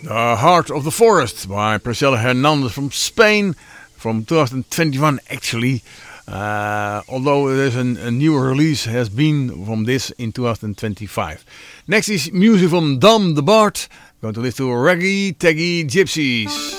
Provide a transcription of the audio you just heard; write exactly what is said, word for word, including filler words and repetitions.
The Heart of the Forest by Priscilla Hernandez from Spain from twenty twenty-one actually. Uh, although there's an, a new release has been from this in twenty twenty-five. Next is music from Dom the Bard. Going to listen to Reggae Taggy Gypsies.